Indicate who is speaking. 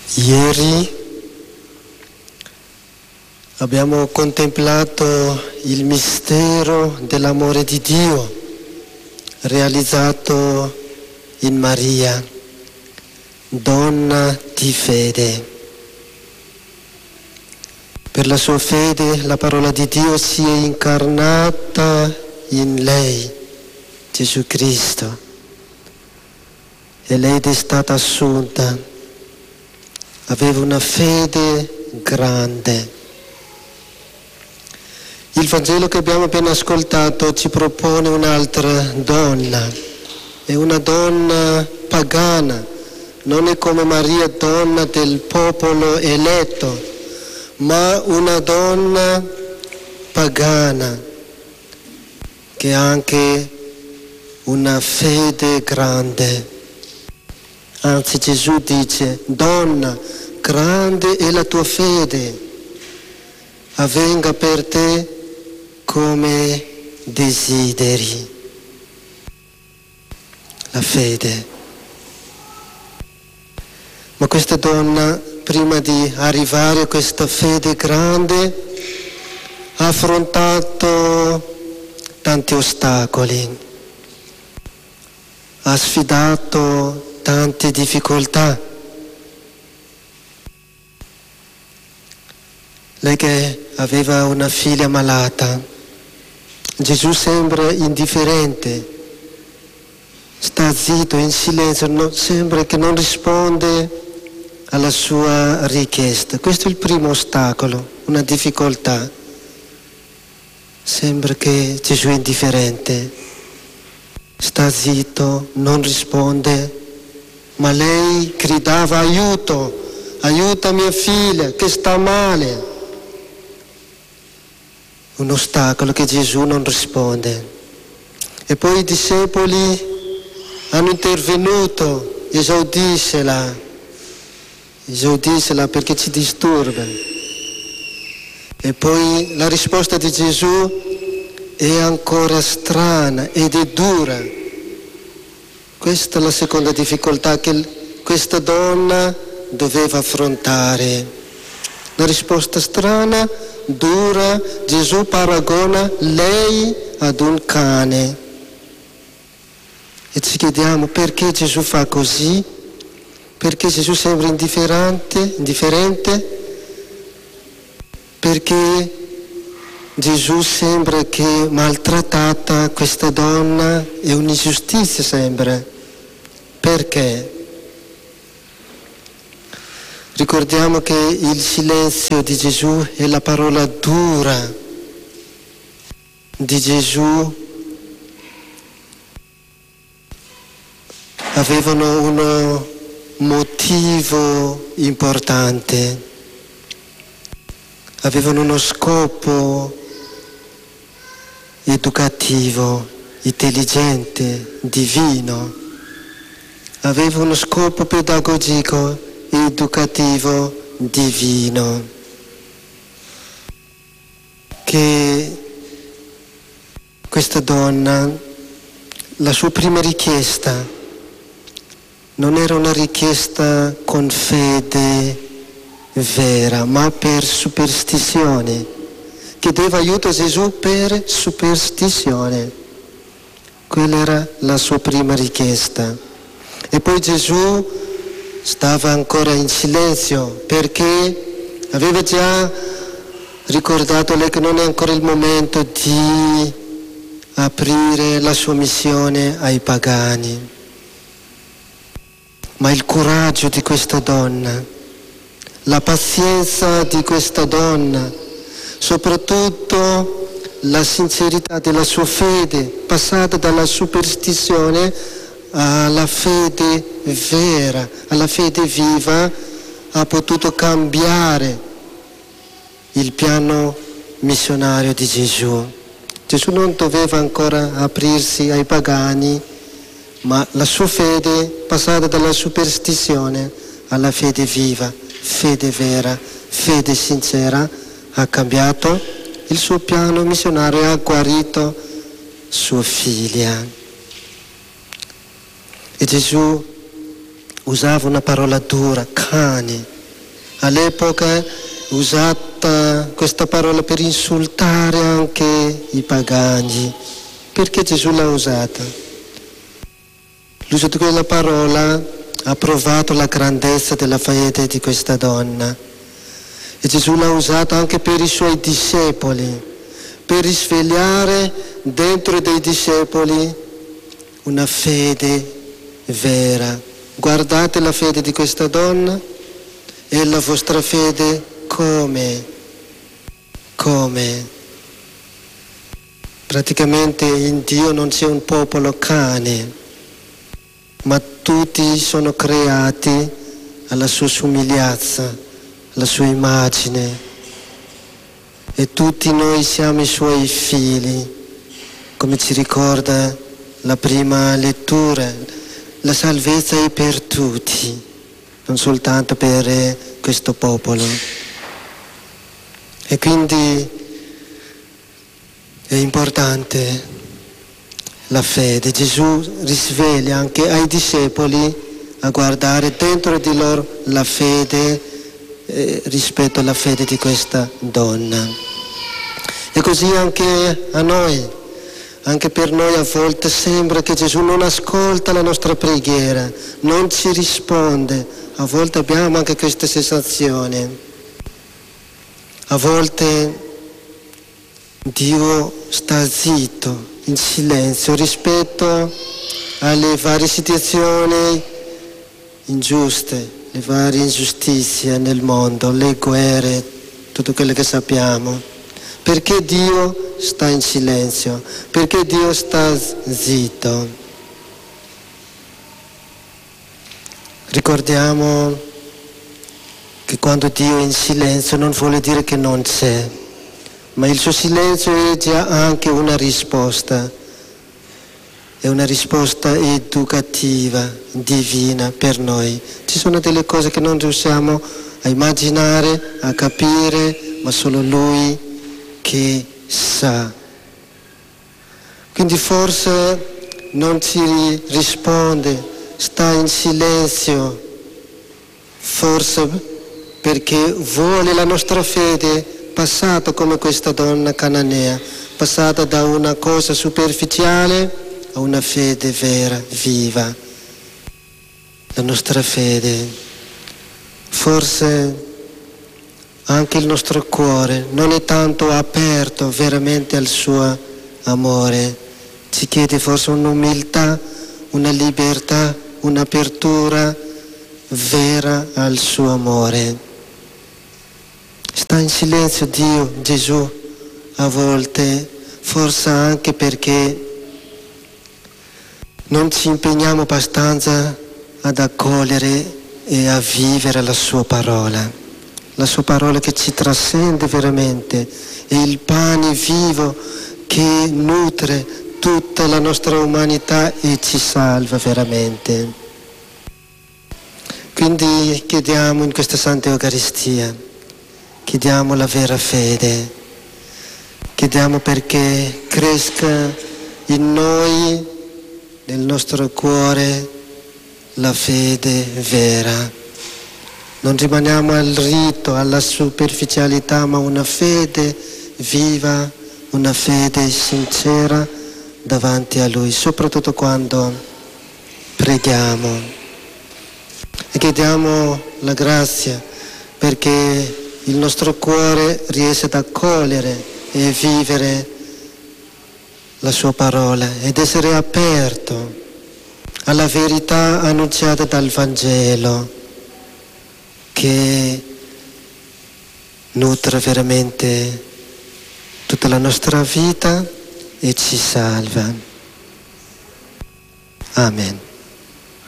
Speaker 1: Ieri abbiamo contemplato il mistero dell'amore di Dio realizzato in Maria, donna di fede. Per la sua fede la parola di Dio si è incarnata in lei, Gesù Cristo, e lei è stata assunta. Aveva una fede grande. Il Vangelo che abbiamo appena ascoltato ci propone un'altra donna, è una donna pagana, non è come Maria, donna del popolo eletto, ma una donna pagana che ha anche una fede grande. Anzi, Gesù dice: donna, grande è la tua fede, avvenga per te come desideri. La fede. Ma questa donna, prima di arrivare a questa fede grande, ha affrontato tanti ostacoli, ha sfidato tante difficoltà. Lei che aveva una figlia malata, Gesù sembra indifferente, sta zitto, in silenzio, sembra che non risponde alla sua richiesta. Questo è il primo ostacolo, una difficoltà. Sembra che Gesù è indifferente, sta zitto, non risponde, ma lei gridava: aiuto, aiuta mia figlia che sta male. Un ostacolo che Gesù non risponde. E poi i discepoli hanno intervenuto: esaudiscela perché ci disturba. E poi la risposta di Gesù è ancora strana ed è dura. Questa è la seconda difficoltà che questa donna doveva affrontare. La risposta strana, dura. Gesù paragona lei ad un cane. E ci chiediamo perché Gesù fa così? Perché Gesù sembra indifferente? Perché Gesù sembra che maltrattata questa donna, è un'ingiustizia sembra. Perché? Ricordiamo che il silenzio di Gesù è la parola dura di Gesù. Avevano un motivo importante, avevano uno scopo educativo, intelligente, divino, aveva uno scopo pedagogico, educativo, divino, che questa donna, la sua prima richiesta non era una richiesta con fede vera, ma per superstizione, chiedeva aiuto a Gesù per superstizione. Quella era la sua prima richiesta. E poi Gesù stava ancora in silenzio perché aveva già ricordato lei che non è ancora il momento di aprire la sua missione ai pagani. Ma il coraggio di questa donna, la pazienza di questa donna, soprattutto la sincerità della sua fede, passata dalla superstizione alla fede vera, alla fede viva, ha potuto cambiare il piano missionario di Gesù. Gesù non doveva ancora aprirsi ai pagani, ma la sua fede, passata dalla superstizione alla fede viva, fede vera, fede sincera, ha cambiato il suo piano missionario e ha guarito sua figlia. E Gesù usava una parola dura, cane, All'epoca usata questa parola per insultare anche i pagani. Perché Gesù l'ha usata? L'uso di quella parola ha provato la grandezza della fede di questa donna. E Gesù l'ha usata anche per i suoi discepoli, per risvegliare dentro dei discepoli una fede vera. Guardate la fede di questa donna e la vostra fede come? Praticamente in Dio non c'è un popolo cane, ma tutti sono creati alla sua somiglianza, alla sua immagine, e tutti noi siamo i suoi figli, come ci ricorda la prima lettura. La salvezza è per tutti, non soltanto per questo popolo. E quindi è importante la fede. Gesù risveglia anche ai discepoli a guardare dentro di loro la fede rispetto alla fede di questa donna. E così anche a noi, anche per noi a volte sembra che Gesù non ascolta la nostra preghiera, non ci risponde. A volte abbiamo anche queste sensazioni. A volte Dio sta zitto, in silenzio, rispetto alle varie situazioni ingiuste, le varie ingiustizie nel mondo, le guerre, tutto quello che sappiamo. Perché Dio sta in silenzio? Perché Dio sta zitto? Ricordiamo che quando Dio è in silenzio non vuole dire che non c'è, ma il suo silenzio è già anche una risposta. È una risposta educativa, divina per noi. Ci sono delle cose che non riusciamo a immaginare, a capire, ma solo Lui che sa. Quindi forse non ci risponde, sta in silenzio, forse perché vuole la nostra fede passata come questa donna cananea, passata da una cosa superficiale a una fede vera, viva. La nostra fede, forse anche il nostro cuore non è tanto aperto veramente al suo amore, ci chiede forse un'umiltà, una libertà, un'apertura vera al suo amore. Sta in silenzio Dio, Gesù, a volte, forse anche perché non ci impegniamo abbastanza ad accogliere e a vivere la sua parola che ci trascende veramente, è il pane vivo che nutre tutta la nostra umanità e ci salva veramente. Quindi chiediamo in questa Santa Eucaristia, chiediamo la vera fede, chiediamo perché cresca in noi, nel nostro cuore, la fede vera. Non rimaniamo al rito, alla superficialità, ma una fede viva, una fede sincera davanti a Lui, soprattutto quando preghiamo. E chiediamo la grazia perché il nostro cuore riesca ad accogliere e vivere la sua parola ed essere aperto alla verità annunciata dal Vangelo, che nutre veramente tutta la nostra vita e ci salva. Amen.